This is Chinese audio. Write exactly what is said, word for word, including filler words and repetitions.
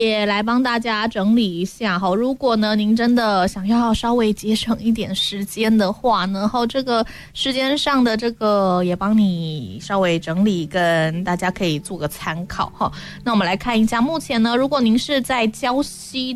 也来帮大家整理一下哈。如果呢您真的想要稍微节省一点时间的话呢，后这个时间上的这个也帮你稍微整理，跟大家可以做个参考哈。那我们来看一下，目前呢，如果您是在礁溪